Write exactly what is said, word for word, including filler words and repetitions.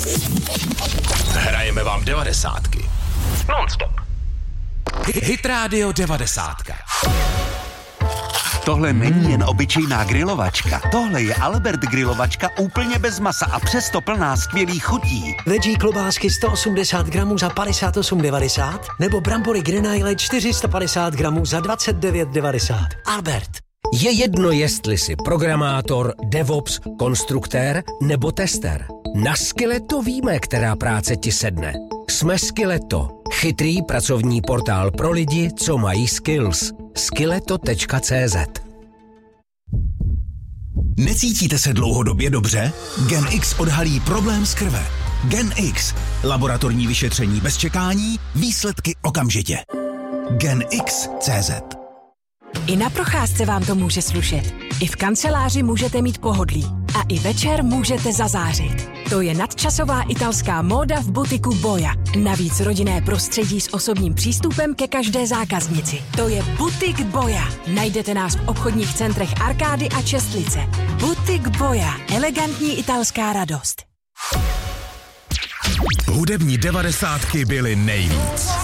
Hrajeme vám devadesátky. Non-stop. Hit Radio devadesátka. Tohle není jen obyčejná grilovačka. Tohle je Albert grilovačka úplně bez masa a přesto plná skvělých chutí. Veggie klobásky sto osmdesát gramů za padesát osm devadesát nebo brambory Grenaille čtyři sta padesát gramů za dvacet devět devadesát. Albert. Je jedno, jestli jsi programátor, DevOps, konstruktér nebo tester. Na Skilleto víme, která práce ti sedne. Jsme Skilleto, chytrý pracovní portál pro lidi, co mají skills. skilleto tečka cé zet. Necítíte se dlouhodobě dobře? Gen X odhalí problém z krve. Gen X. Laboratorní vyšetření bez čekání, výsledky okamžitě. Gen X tečka cé zet. I na procházce vám to může slušet. I v kanceláři můžete mít pohodlí. A i večer můžete zazářit. To je nadčasová italská móda v butiku Boja. Navíc rodinné prostředí s osobním přístupem ke každé zákaznici. To je butik Boja. Najdete nás v obchodních centrech Arkády a Čestlice. Butik Boja. Elegantní italská radost. Hudební devadesátky byly nejvíc.